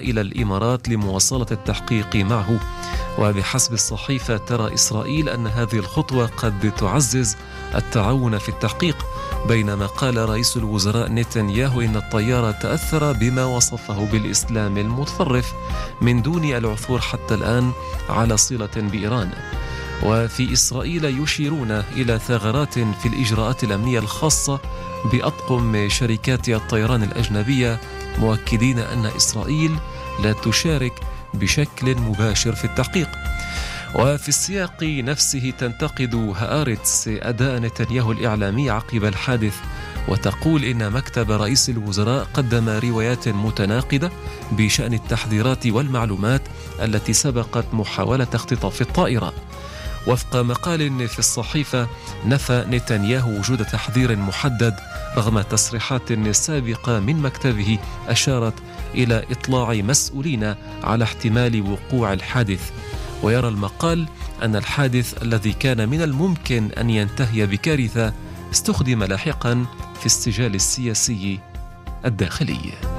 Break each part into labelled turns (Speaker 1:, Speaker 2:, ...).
Speaker 1: إلى الإمارات لمواصلة التحقيق معه. وبحسب الصحيفة ترى إسرائيل أن هذه الخطوة قد تعزز التعاون في التحقيق، بينما قال رئيس الوزراء نتنياهو إن الطيار تأثر بما وصفه بالإسلام المتطرف من دون العثور حتى الآن على صلة بإيران. وفي إسرائيل يشيرون إلى ثغرات في الإجراءات الأمنية الخاصة بأطقم شركات الطيران الأجنبية، مؤكدين أن إسرائيل لا تشارك بشكل مباشر في التحقيق. وفي السياق نفسه تنتقد هآرتس أداء نتنياهو الإعلامي عقب الحادث، وتقول إن مكتب رئيس الوزراء قدم روايات متناقضة بشأن التحذيرات والمعلومات التي سبقت محاولة اختطاف الطائرة. وفق مقال في الصحيفة، نفى نتنياهو وجود تحذير محدد رغم تصريحات سابقة من مكتبه أشارت إلى إطلاع مسؤولين على احتمال وقوع الحادث. ويرى المقال أن الحادث الذي كان من الممكن أن ينتهي بكارثة استخدم لاحقا في السجال السياسي الداخلي.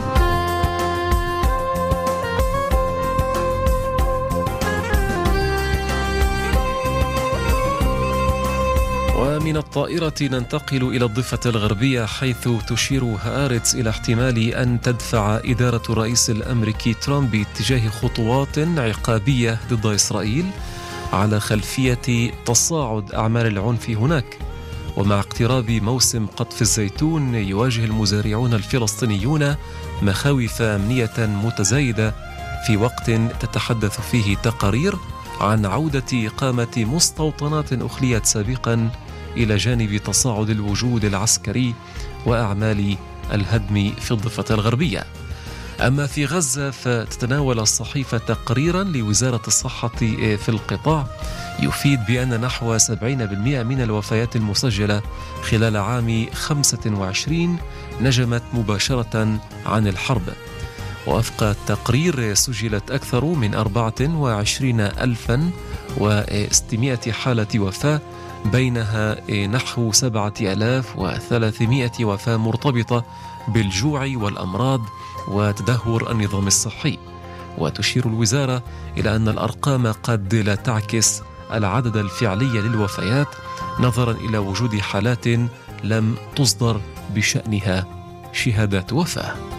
Speaker 1: ومن الطائرة ننتقل إلى الضفة الغربية، حيث تشير هآرتس إلى احتمال أن تدفع إدارة الرئيس الأمريكي ترامب باتجاه خطوات عقابية ضد إسرائيل على خلفية تصاعد أعمال العنف هناك. ومع اقتراب موسم قطف الزيتون يواجه المزارعون الفلسطينيون مخاوف أمنية متزايدة في وقت تتحدث فيه تقارير عن عودة إقامة مستوطنات أخليت سابقا إلى جانب تصاعد الوجود العسكري وأعمال الهدم في الضفة الغربية. أما في غزة فتتناول الصحيفة تقريرا لوزارة الصحة في القطاع يفيد بأن نحو 70% من الوفيات المسجلة خلال عام 25 نجمت مباشرة عن الحرب. ووفق التقرير سجلت أكثر من 24,600 حالة وفاة، بينها نحو 7,300 وفاة مرتبطة بالجوع والأمراض وتدهور النظام الصحي. وتشير الوزارة إلى أن الأرقام قد لا تعكس العدد الفعلي للوفيات نظرا إلى وجود حالات لم تصدر بشأنها شهادات وفاة.